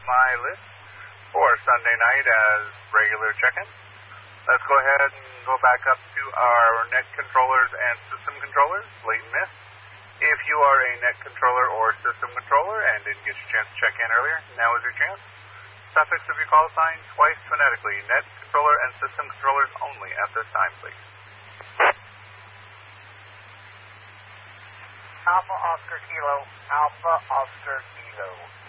my list for Sunday night as regular check-in. Let's go ahead and go back up to our net controllers and system controllers. Blatant miss. If you are a net controller or system controller and didn't get your chance to check in earlier, now is your chance. Suffix of your call sign twice phonetically. Net controller and system controllers only at this time, please. Alpha Oscar Kilo. Alpha Oscar Kilo.